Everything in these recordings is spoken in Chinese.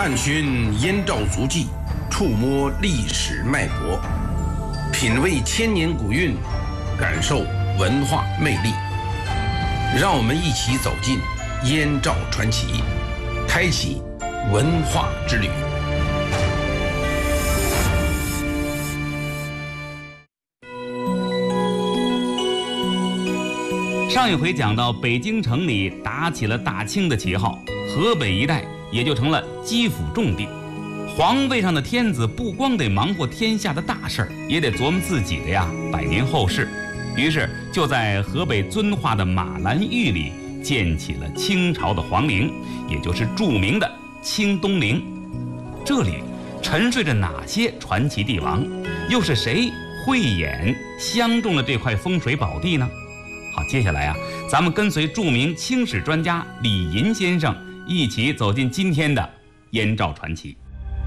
探寻燕赵足迹，触摸历史脉搏，品味千年古韵，感受文化魅力。让我们一起走进燕赵传奇，开启文化之旅。 上一回讲到，北京城里打起了大清的旗号，河北一带也就成了基辅重地。皇位上的天子不光得忙活天下的大事儿，也得琢磨自己的百年后事。于是就在河北遵化的马兰峪里建起了清朝的皇陵，也就是著名的清东陵。这里沉睡着哪些传奇帝王？又是谁慧眼相中了这块风水宝地呢？好，接下来咱们跟随著名清史专家李银先生一起走进今天的燕赵传奇。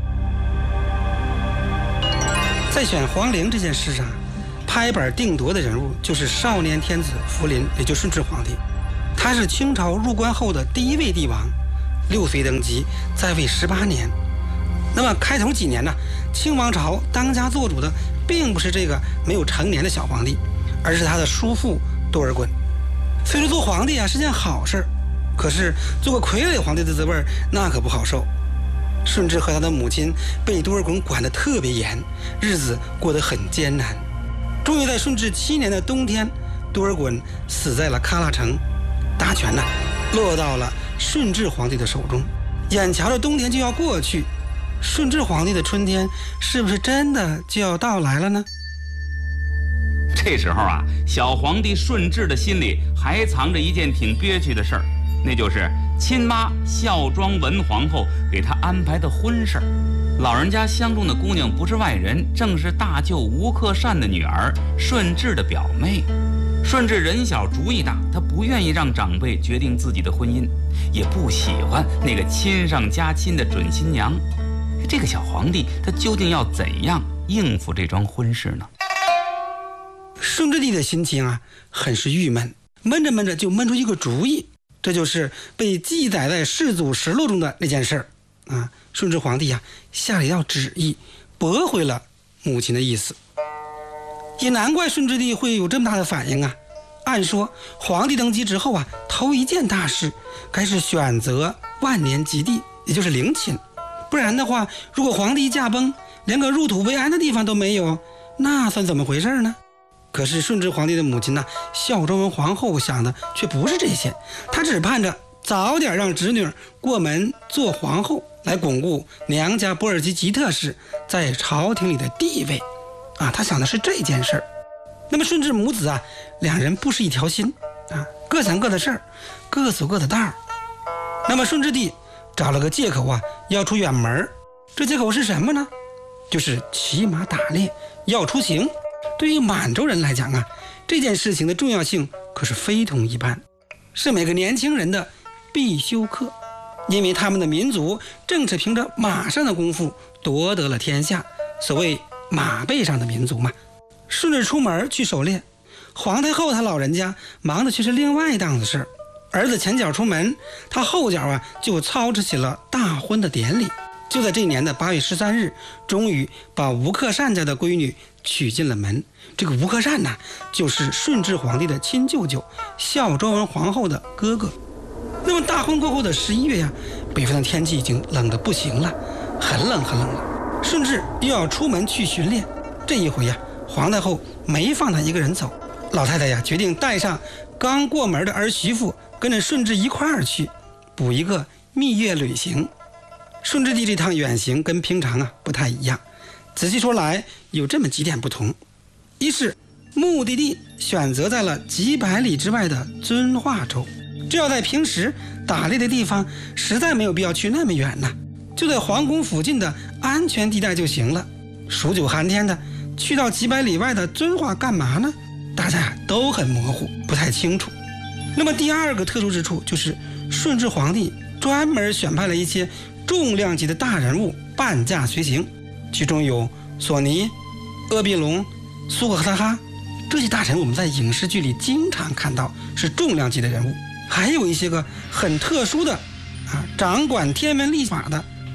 在选皇陵这件事上，拍板定夺的人物就是少年天子福临，也就是顺治皇帝。他是清朝入关后的第一位帝王，6岁登基，在位18年。那么开头几年呢，清王朝当家做主的并不是这个没有成年的小皇帝，而是他的叔父多尔衮。虽说做皇帝是件好事，可是做个傀儡皇帝的滋味那可不好受。顺治和他的母亲被多尔衮管得特别严，日子过得很艰难。终于在顺治7年的冬天，多尔衮死在了喀拉城，大权落到了顺治皇帝的手中。眼瞧着冬天就要过去，顺治皇帝的春天是不是真的就要到来了呢？ 这时候小皇帝顺治的心里还藏着一件挺憋屈的事儿，那就是亲妈孝庄文皇后给他安排的婚事。老人家相中的姑娘不是外人，正是大舅吴克善的女儿顺治的表妹。顺治人小主意大，他不愿意让长辈决定自己的婚姻，也不喜欢那个亲上加亲的准新娘。这个小皇帝他究竟要怎样应付这桩婚事呢？ 顺治帝的心情很是郁闷，闷着闷着就闷出一个主意，这就是被记载在世祖实录中的那件事儿顺治皇帝下了一道旨意，驳回了母亲的意思。也难怪顺治帝会有这么大的反应按说皇帝登基之后头一件大事该是选择万年吉地，也就是陵寝。不然的话，如果皇帝一驾崩，连个入土为安的地方都没有，那算怎么回事呢？可是顺治皇帝的母亲孝庄文皇后想的却不是这些，她只盼着早点让侄女过门做皇后，来巩固娘家波尔基吉特氏在朝廷里的地位她想的是这件事儿。那么顺治母子两人不是一条心各想各的事儿，各走各的道儿。那么顺治帝找了个借口要出远门。这借口是什么呢？就是骑马打猎，要出行。对于满洲人来讲这件事情的重要性可是非同一般，是每个年轻人的必修课。因为他们的民族正是凭着马上的功夫夺得了天下，所谓马背上的民族嘛。顺治出门去狩猎，皇太后她老人家忙的却是另外一档子事儿。儿子前脚出门，他后脚就操持起了大婚的典礼。就在这年的8月13日，终于把吴克善家的闺女娶进了门。这个吴克善就是顺治皇帝的亲舅舅，孝庄文皇后的哥哥。那么大婚过后的11月北方的天气已经冷得不行了，很冷很冷了。顺治又要出门去巡猎，这一回皇太后没放他一个人走，老太太决定带上刚过门的儿媳妇，跟着顺治一块儿去补一个蜜月旅行。顺治帝这趟远行跟平常不太一样，仔细说来有这么几点不同。一是目的地选择在了几百里之外的遵化州，这要在平时打猎的地方实在没有必要去那么远就在皇宫附近的安全地带就行了。数9寒天的去到几百里外的遵化干嘛呢？大家都很模糊，不太清楚。那么第二个特殊之处就是顺治皇帝专门选派了一些重量级的大人物伴驾随行，其中有索尼、鄂必隆、苏格哈哈这些大臣，我们在影视剧里经常看到，是重量级的人物。还有一些个很特殊的掌管天文历法的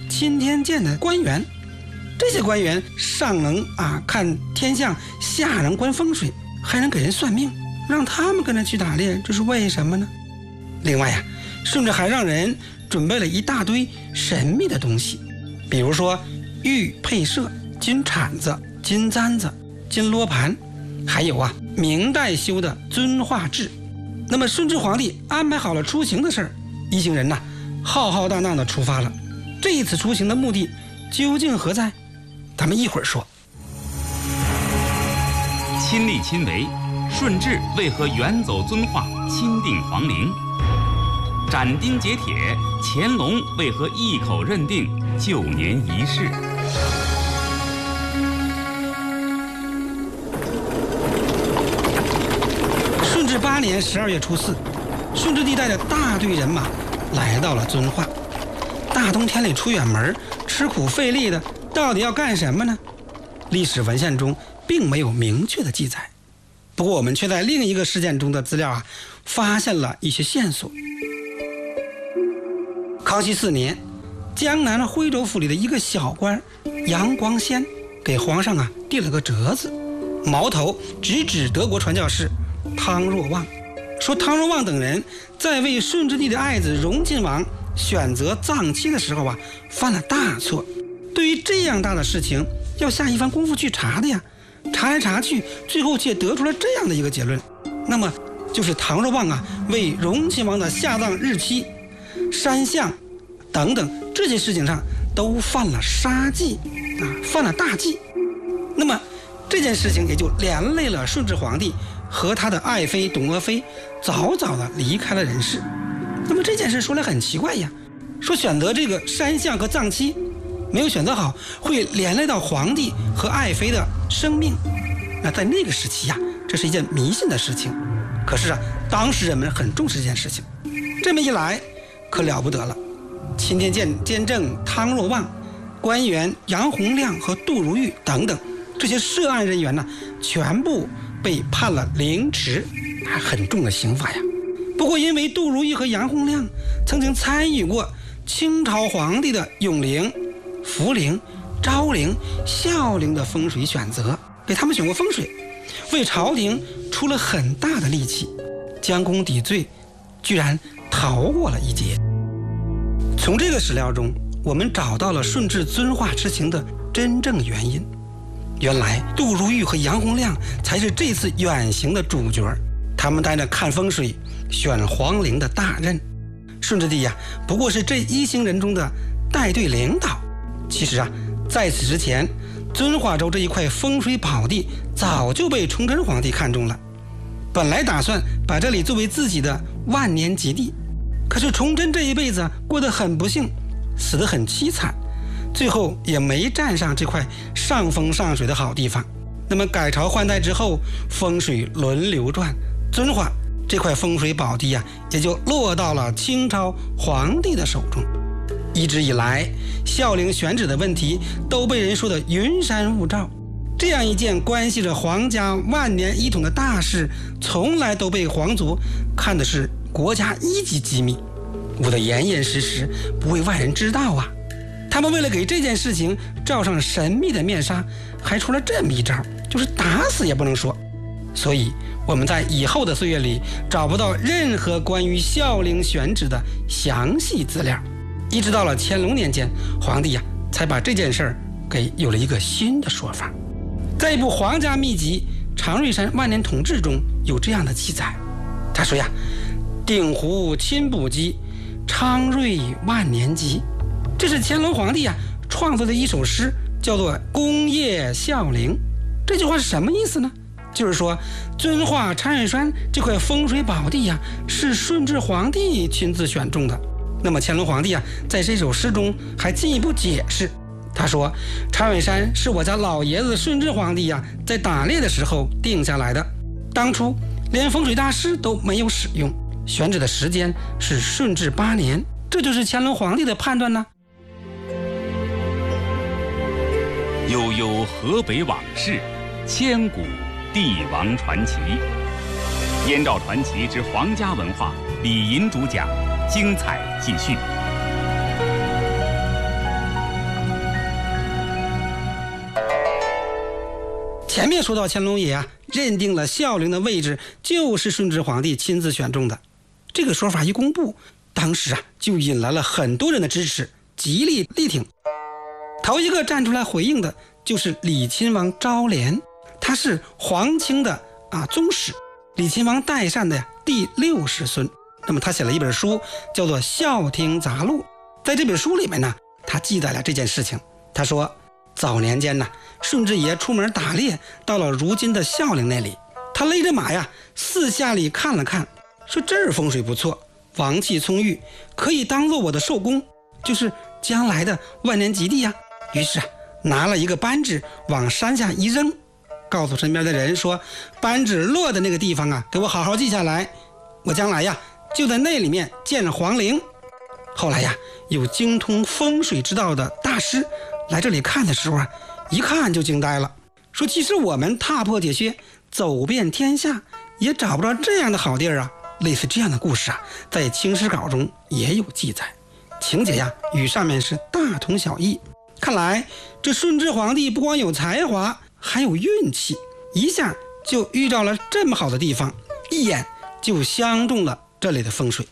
钦天监的官员。这些官员上能看天象，下能观风水，还能给人算命，让他们跟着去打猎，这是为什么呢？另外甚至还让人准备了一大堆神秘的东西，比如说玉配色、金铲子、金簪子、金罗盘，还有明代修的遵化制。那么顺治皇帝安排好了出行的事儿，一行人浩浩荡荡地出发了。这一次出行的目的究竟何在？咱们一会儿说。 亲力亲为，顺治为何远走遵化，钦定皇陵？斩钉截铁，乾隆为何一口认定旧年仪式？ 顺治8年12月初4，顺治帝带着大队人马来到了遵化。大冬天里出远门，吃苦费力的，到底要干什么呢？历史文献中并没有明确的记载，不过我们却在另一个事件中的资料发现了一些线索。康熙4年，江南徽州府里的一个小官杨光先给皇上递了个折子，矛头直指德国传教士汤若望，说汤若望等人在为顺治帝的爱子荣亲王选择葬期的时候犯了大错。对于这样大的事情，要下一番功夫去查的呀。查来查去，最后却得出了这样的一个结论，那么就是汤若望为荣亲王的下葬日期、山相等等这些事情上都犯了杀忌犯了大忌。那么这件事情也就连累了顺治皇帝和他的爱妃董鄂妃早早的离开了人世。那么这件事说来很奇怪呀，说选择这个山相和葬期没有选择好，会连累到皇帝和爱妃的生命。那在那个时期这是一件迷信的事情。可是当时人们很重视这件事情。这么一来可了不得了，钦天监监正汤若望、官员杨洪亮和杜如玉等等这些涉案人员全部被判了凌迟，还很重的刑罚呀。不过因为杜如玉和杨洪亮曾经参与过清朝皇帝的永陵、福陵、昭陵、孝陵的风水选择，给他们选过风水，为朝廷出了很大的力气，将功抵罪，居然逃过了一劫。从这个史料中，我们找到了顺治遵化之行的真正原因。原来杜如玉和杨洪亮才是这次远行的主角，他们带着看风水、选皇陵的大任。顺治帝不过是这一行人中的带队领导。其实在此之前，遵化州这一块风水宝地早就被崇祯皇帝看中了，本来打算把这里作为自己的万年吉地。可是崇祯这一辈子过得很不幸，死得很凄惨，最后也没占上这块上风上水的好地方。那么改朝换代之后，风水轮流转，遵化这块风水宝地也就落到了清朝皇帝的手中。一直以来，孝陵选址的问题都被人说得云山雾罩，这样一件关系着皇家万年一统的大事，从来都被皇族看的是国家一级机密，捂得严严实实，不为外人知道他们为了给这件事情罩上神秘的面纱，还出了这么一招，就是打死也不能说。所以我们在以后的岁月里找不到任何关于孝陵选址的详细资料，一直到了乾隆年间，皇帝才把这件事儿给有了一个新的说法。在一部皇家秘籍《常瑞山万年统志》中有这样的记载，他说定湖亲补基，昌瑞万年吉。这是乾隆皇帝创作的一首诗，叫做《功业孝陵》。这句话是什么意思呢？就是说遵化昌瑞山这块风水宝地是顺治皇帝亲自选中的。那么乾隆皇帝在这首诗中还进一步解释，他说昌瑞山是我家老爷子顺治皇帝在打猎的时候定下来的，当初连风水大师都没有使用，选址的时间是顺治8年，这就是乾隆皇帝的判断呢。 悠悠河北往事，千古帝王传奇。燕赵传奇之皇家文化，李银主讲，精彩继续。 前面说到乾隆爷认定了孝陵的位置就是顺治皇帝亲自选中的，这个说法一公布，当时就引来了很多人的支持，极力力挺。头一个站出来回应的就是李亲王昭廉，他是皇亲的宗室，李亲王代善的第60孙。那么他写了一本书叫做《孝廷杂录》，在这本书里面呢，他记载了这件事情。他说早年间顺治爷出门打猎，到了如今的孝陵那里，他勒着马四下里看了看，说这儿风水不错，王气充裕，可以当做我的寿宫，就是将来的万年吉地于是拿了一个扳指往山下一扔，告诉身边的人说，扳指落的那个地方给我好好记下来，我将来就在那里面建皇陵。后来有精通风水之道的大师来这里看的时候一看就惊呆了，说即使我们踏破铁靴走遍天下，也找不着这样的好地儿类似这样的故事在清史稿中也有记载，情节与上面是大同小异。看来这顺治皇帝不光有才华，还有运气，一下就遇到了这么好的地方，一眼就相中了这里的风水。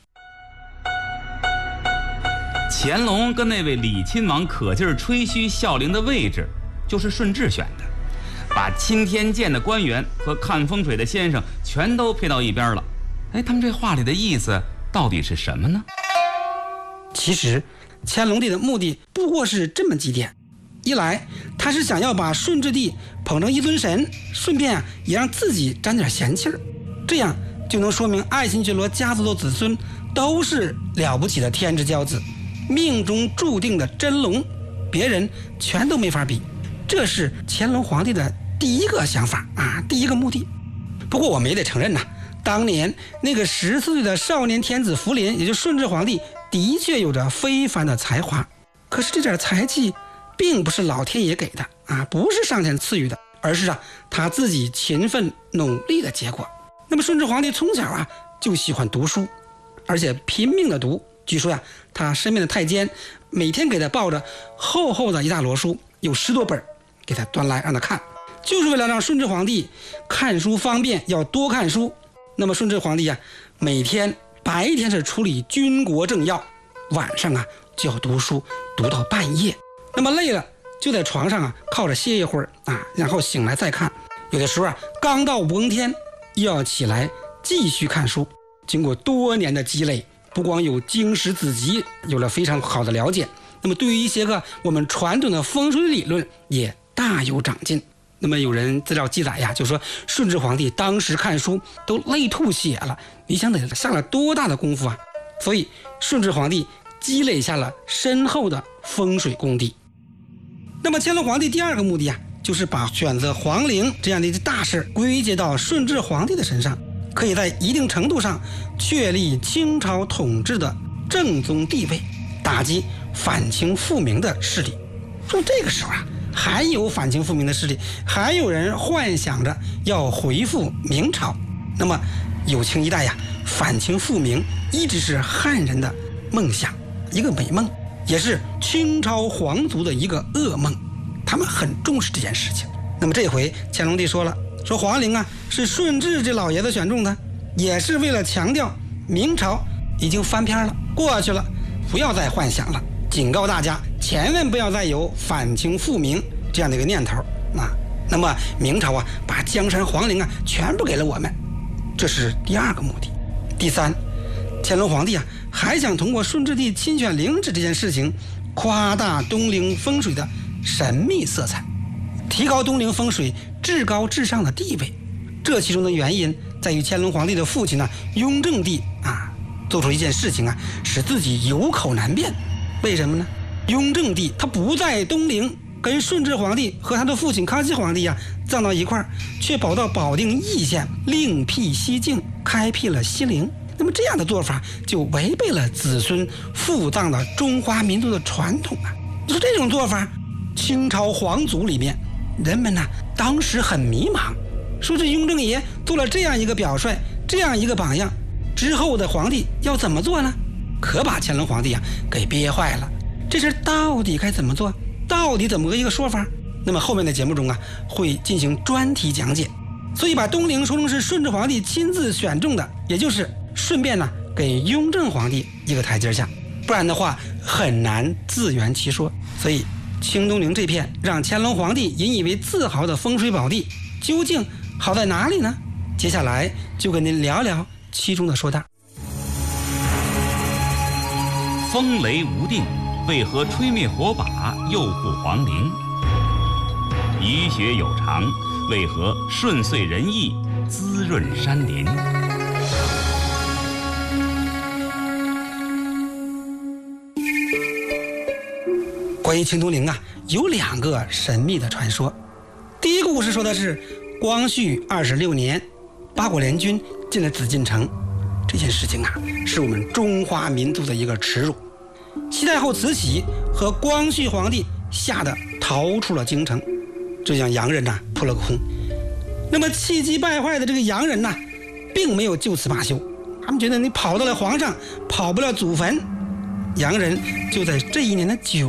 乾隆跟那位李亲王可劲儿吹嘘孝陵的位置就是顺治选的，把钦天监的官员和看风水的先生全都撇到一边了。他们这话里的意思到底是什么呢？ 其实乾隆帝的目的不过是这么几点：一来他是想要把顺治帝捧成一尊神，顺便也让自己沾点闲气儿，这样就能说明爱新觉罗家族的子孙都是了不起的天之骄子，命中注定的真龙，别人全都没法比。这是乾隆皇帝的第一个想法第一个目的。不过我们也得承认当年那个14岁的少年天子福临，也就是顺治皇帝，的确有着非凡的才华，可是这点才气并不是老天爷给的不是上天赐予的，而是他自己勤奋努力的结果。那么顺治皇帝从小就喜欢读书，而且拼命的读。据说他身边的太监每天给他抱着厚厚的一大摞书，有10多本给他端来让他看，就是为了让顺治皇帝看书方便，要多看书。那么顺治皇帝每天白天是处理军国政要，晚上就要读书，读到半夜。那么累了就在床上靠着歇一会儿然后醒来再看。有的时候刚到5更天又要起来继续看书。经过多年的积累，不光有经史子集有了非常好的了解，那么对于一些个我们传统的风水理论也大有长进。那么有人资料记载就说顺治皇帝当时看书都累吐血了，你想得下了多大的功夫所以顺治皇帝积累下了深厚的风水功底。那么乾隆皇帝第二个目的就是把选择皇陵这样的大事归结到顺治皇帝的身上，可以在一定程度上确立清朝统治的正宗地位，打击反清复明的势力。说这个时候还有反清复明的势力，还有人幻想着要回复明朝。那么有清一代反清复明一直是汉人的梦想，一个美梦，也是清朝皇族的一个噩梦，他们很重视这件事情。那么这回乾隆帝说了，说皇陵是顺治这老爷子选中的，也是为了强调明朝已经翻篇了，过去了，不要再幻想了，警告大家千万不要再有反清复明这样的一个念头那么明朝把江山皇陵全部给了我们，这是第二个目的。第三，乾隆皇帝还想通过顺治帝亲选陵址这件事情夸大东陵风水的神秘色彩，提高东陵风水至高至上的地位。这其中的原因在于乾隆皇帝的父亲雍正帝做出一件事情使自己有口难辩。为什么呢？雍正帝他不在东陵，跟顺治皇帝和他的父亲康熙皇帝葬到一块儿，却跑到保定义县另辟蹊径，开辟了西陵。那么这样的做法就违背了子孙复葬的中华民族的传统你说这种做法，清朝皇族里面人们当时很迷茫，说这雍正爷做了这样一个表率，这样一个榜样，之后的皇帝要怎么做呢？可把乾隆皇帝给憋坏了。这事到底该怎么做？到底怎么个一个说法？ 那么后面的节目中啊，会进行专题讲解，所以把东陵说成是顺治皇帝亲自选中的，也就是顺便呢给雍正皇帝一个台阶下，不然的话很难自圆其说。所以清东陵这片让乾隆皇帝引以为自豪的风水宝地，究竟好在哪里呢？接下来就跟您聊聊其中的说大。 风雷无定，为何吹灭火把，又护皇陵？雨雪有常，为何顺遂人意，滋润山林？ 关于清东陵啊，有2个神秘的传说。第一个故事说的是光绪26年，八国联军进了紫禁城，这件事情啊，是我们中华民族的一个耻辱。西太后慈禧和光绪皇帝吓得逃出了京城，这让洋人扑了个空。那么气急败坏的这个洋人并没有就此罢休，他们觉得你跑到了皇上，跑不了祖坟。洋人就在这一年的9